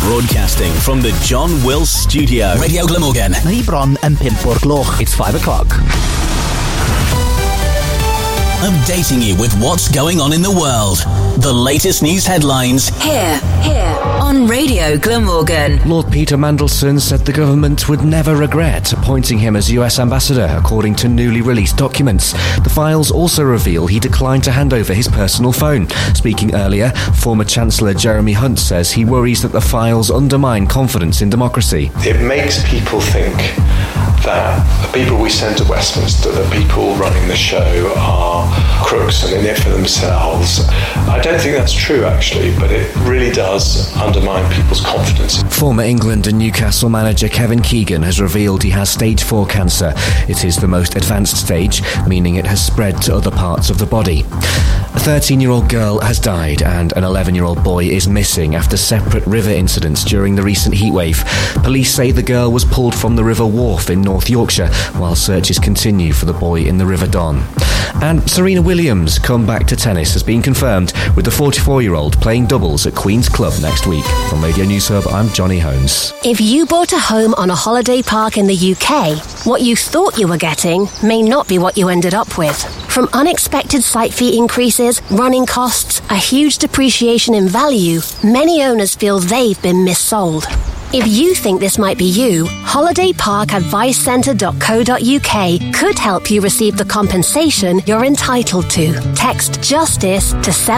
Broadcasting from the John Wills Studio. Radio Glamorgan. Ni bron yn 5 o'r gloch. It's 5 o'clock. Updating you with what's going on in the world. The latest news headlines. Here, on Radio Glamorgan. Lord Peter Mandelson said the government would never regret appointing him as US Ambassador, according to newly released documents. The files also reveal he declined to hand over his personal phone. Speaking earlier, former Chancellor Jeremy Hunt says he worries that the files undermine confidence in democracy. It makes people think that the people we send to Westminster, the people running the show, are crooks and in it for themselves. I don't think that's true, actually, but it really does undermine people's confidence. Former England and Newcastle manager Kevin Keegan has revealed he has stage 4 cancer. It is the most advanced stage, meaning it has spread to other parts of the body. A 13-year-old girl has died and an 11-year-old boy is missing after separate river incidents during the recent heatwave. Police say the girl was pulled from the River Wharfe in North Yorkshire, while searches continue for the boy in the River Don. And Serena Williams' comeback to tennis has been confirmed, with the 44-year-old playing doubles at Queen's Club next week. From Radio News Hub, I'm Johnny Holmes. If you bought a home on a holiday park in the UK, what you thought you were getting may not be what you ended up with. From unexpected site fee increases, running costs, a huge depreciation in value, many owners feel they've been missold. If you think this might be you, holidayparkadvicecentre.co.uk could help you receive the compensation you're entitled to. Text JUSTICE to